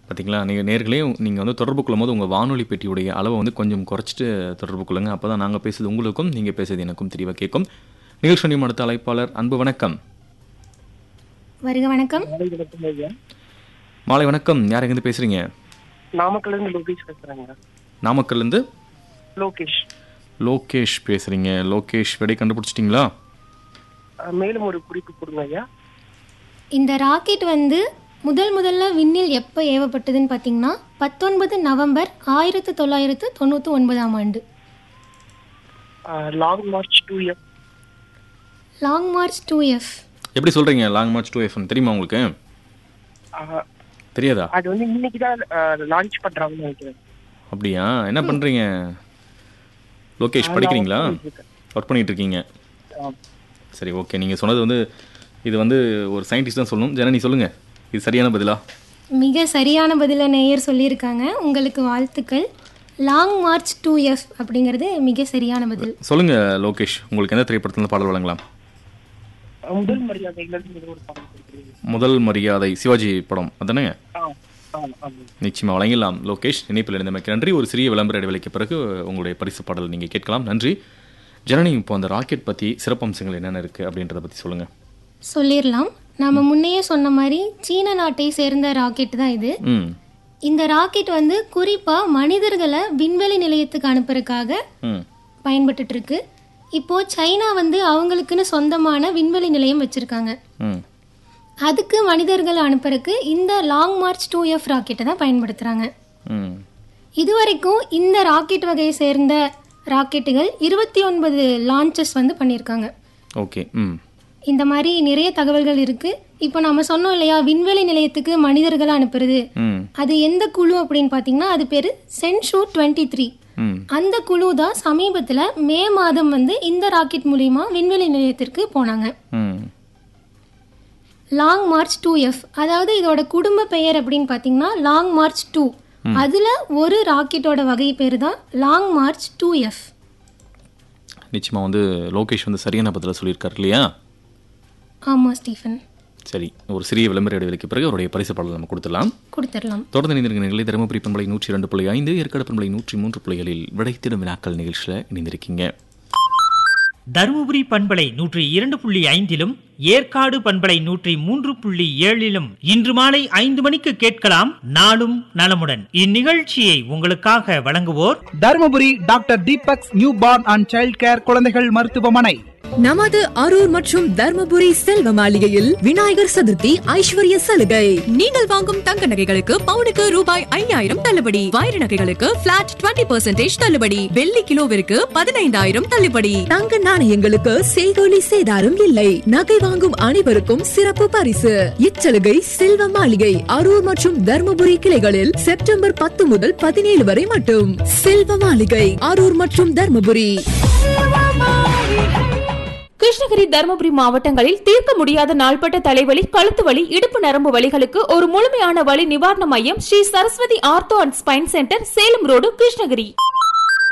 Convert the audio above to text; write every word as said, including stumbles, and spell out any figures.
பார்த்தீங்களா? நீங்கள் நேர்களே நீங்கள் வந்து தொடர்பு கொள்ளும்போது உங்கள் வானொலி பெட்டியுடைய அளவை வந்து கொஞ்சம் குறைச்சிட்டு தொடர்பு கொள்ளுங்க. அப்போ தான் நாங்கள் பேசுறது உங்களுக்கும் நீங்கள் பேசுறது எனக்கும் தெளிவாக கேட்கும். நிகழ்ச்சி அடுத்த அழைப்பாளர் அன்பு வணக்கம். வருக வணக்கம். மாலை வணக்கம். யார் எங்கேருந்து பேசுறீங்க? நாமக்கல்லேருந்து லோகேஷ் பேசுறேங்க. நாமக்கல்லேருந்து லோகேஷ். லோகேஷ் பேசுறீங்க. லோகேஷ் விடை கண்டுபிடிச்சிட்டிங்களா? மேலும் ஒரு குறிப்பு கொடுங்க ஐயா. இந்த ராக்கெட் வந்து முதல் முதல்ல விண்ணில் எப்போ ஏவப்பட்டதுன்னு பார்த்தீங்கன்னா பத்தொன்பது நவம்பர் ஆயிரத்தி தொள்ளாயிரத்து தொண்ணூற்றி ஒன்பதாம் ஆண்டு. Long March two F. Long March two F எப்படி சொல்கிறீங்க? லாங் மார்ச் டூ எஃப் தெரியுமா உங்களுக்கு? தெரியாதா? அது வந்து இன்னைக்கு தான் லான்ச் பண்ணுறாங்கன்னு நினைக்கிறேன். அப்படியா? என்ன பண்ணுறீங்க லோகேஷ்? படிக்கிறீங்களா? ஒர்க் பண்ணிகிட்டு இருக்கீங்க? சரி, ஓகே. நீங்கள் சொன்னது வந்து இது வந்து ஒரு சயின்டிஸ்ட் தான் சொல்லணும். ஜனனி சொல்லுங்கள், இது சரியான பதிலா? மிக சரியான பதிலை நேயர் சொல்லியிருக்காங்க. உங்களுக்கு வாழ்த்துக்கள். லாங் மார்ச் டூ எஃப் அப்படிங்கிறது மிக சரியான பதில். சொல்லுங்கள் லோகேஷ், உங்களுக்கு எந்த திரைப்படத்தில் பாடல் வழங்கலாம்? முதல் மரியாதை. முதல் மரியாதை சிவாஜி படம் அதானே? நிச்சயமாக வழங்கலாம் லோகேஷ். இணைப்பில் இருந்தமைக்கு நன்றி. ஒரு சிறிய விளம்பர இடைவெளிக்கு பிறகு உங்களுடைய பரிசு பாடல் நீங்கள் கேட்கலாம். நன்றி. ஜனனி, இப்போ அந்த ராக்கெட் பற்றி சிறப்பம்சங்கள் என்னென்ன இருக்குது அப்படின்றத பற்றி சொல்லுங்கள். சொல்லிடலாம். நம்ம முன்னையே சொன்ன மாதிரி சீன நாட்டை சேர்ந்த ராக்கெட் தான் இது. இந்த ராக்கெட் வந்து குறிப்பாக மனிதர்களை விண்வெளி நிலையத்துக்கு அனுப்புறதுக்காக பயன்பட்டு இருக்கு. இப்போ சைனா வந்து அவங்களுக்குன்னு சொந்தமான விண்வெளி நிலையம் வச்சிருக்காங்க. அதுக்கு மனிதர்கள் அனுப்புறதுக்கு இந்த லாங் மார்ச் டூ எஃப் ராக்கெட்டை தான் பயன்படுத்துறாங்க. இதுவரைக்கும் இந்த ராக்கெட் வகையை சேர்ந்த ராக்கெட்டுகள் இருபத்தி ஒன்பது லான்ச்சஸ் வந்து பண்ணியிருக்காங்க. ஓகே. இந்த மாதிரி நிறைய தகவல்கள் இருக்கு. இப்போ நம்ம சொன்னோம் இல்லையா, விண்வெளி நிலையத்துக்கு மனிதர்களை அனுப்புறது, அது எந்த குழு அப்படின்னு பார்த்தீங்கன்னா அது பேரு சென்ஷூ டுவெண்ட்டி த்ரீ. அந்த குழு தான் சமீபத்தில் மே மாதம் வந்து இந்த ராக்கெட் மூலியமா விண்வெளி நிலையத்திற்கு போனாங்க. லாங் மார்ச் டூ எஃப் அதாவது இதோட குடும்ப பெயர் அப்படின்னு பார்த்தீங்கன்னா லாங் மார்ச் டூ. அதுல ஒரு ராக்கெட்டோட வகை பேர் தான் லாங் மார்ச் டூ எஃப். நிச்சயமா வந்து லோகேஷ் வந்து சரியான பதில சொல்லியிருக்காரு இல்லையா? ஆமா ஸ்டீஃபன். சரி, ஒரு சிறிய விளம்பர இடைவெளிக்கு பிறகு அவருடைய பரிசு பாடல் நம்ம கொடுத்துடலாம். கொடுத்துடலாம். தொடர்ந்து இணைந்திருக்கிற நிகழ்ச்சி தருமபுரி பண்பலை நூற்றி இரண்டு புள்ளி ஐந்து, ஏற்காடு பண்பலை நூற்றி மூன்று புள்ளிகளில் விடைத்திடும் வினாக்கள் நிகழ்ச்சியில் இணைந்திருக்கீங்க. தருமபுரி பண்பலை நூற்றி இரண்டு புள்ளி ஐந்திலும் ஏற்காடு பண்பலை நூற்றி மூன்று புள்ளி ஏழிலும் இன்று மாலை ஐந்து மணிக்கு கேட்கலாம் நாளும் நலமுடன். இந்நிகழ்ச்சியை உங்களுக்காக வழங்குவோர் Dharmapuri doctor Deepak's new born and child care குழந்தைகள் மருத்துவமனை. நமது அரூர் மற்றும் தர்மபுரி செல்வ மாளிகையில் விநாயகர் சதுர்த்தி ஐஸ்வர்ய சலுகை. நீங்கள் வாங்கும் தங்க நகைகளுக்கு பவுனுக்கு ரூபாய் ஐயாயிரம் தள்ளுபடி. வைர நகைகளுக்கு பிளாட் இருபது பர்சன்டேஜ் தள்ளுபடி. வெள்ளி கிலோவிற்கு பதினைந்தாயிரம் தள்ளுபடி. தங்க நாணயங்களுக்கு செய்கூலி சேதாரம் இல்லை. நகை வாங்கும் அனைவருக்கும் சிறப்பு பரிசு. இச்சலுகை செல்வ மாளிகை அரூர் மற்றும் தர்மபுரி கிளைகளில் செப்டம்பர் பத்து முதல் பதினேழு வரை மட்டும். செல்வ மாளிகை அரூர் மற்றும் தர்மபுரி. கிருஷ்ணகிரி, தருமபுரி மாவட்டங்களில் தீர்க்க முடியாத நாள்பட்ட தலைவலி, கழுத்து வலி, இடுப்பு நரம்பு வலிகளுக்கு ஒரு முழுமையான வலி நிவாரண மையம் Sri Saraswati ortho and spine centre, Salem road, Krishnagiri.